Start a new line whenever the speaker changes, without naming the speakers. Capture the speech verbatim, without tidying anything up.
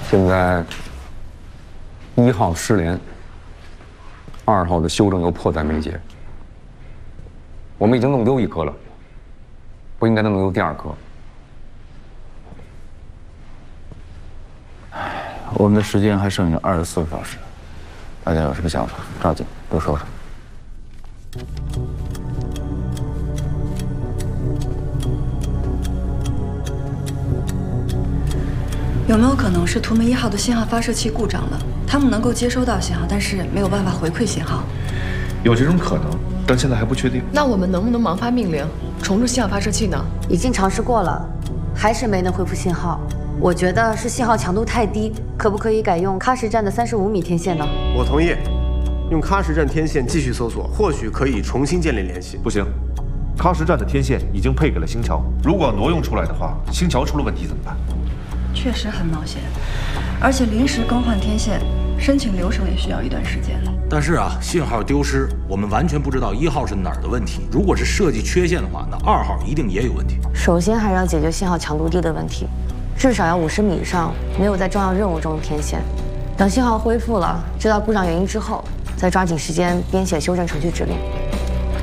现在一号失联，二号的修正又迫在眉睫。我们已经弄丢一颗了，不应该弄丢第二颗。
我们的时间还剩下二十四个小时，大家有什么想法，抓紧都说说。
有没有可能是图们一号的信号发射器故障了？他们能够接收到信号，但是没有办法回馈信号。
有这种可能，但现在还不确定。
那我们能不能盲发命令重置信号发射器呢？
已经尝试过了，还是没能恢复信号。我觉得是信号强度太低，可不可以改用喀什站的三十五米天线呢？
我同意，用喀什站天线继续搜索，或许可以重新建立联系。
不行，喀什站的天线已经配给了星桥，如果挪用出来的话，星桥出了问题怎么办？
确实很冒险，而且临时更换天线，申请流程也需要一段时间。
但是啊，信号丢失，我们完全不知道一号是哪儿的问题。如果是设计缺陷的话，那二号一定也有问题。
首先还是要解决信号强度低的问题，至少要五十米以上没有在重要任务中的天线。等信号恢复了，知道故障原因之后，再抓紧时间编写修正程序指令。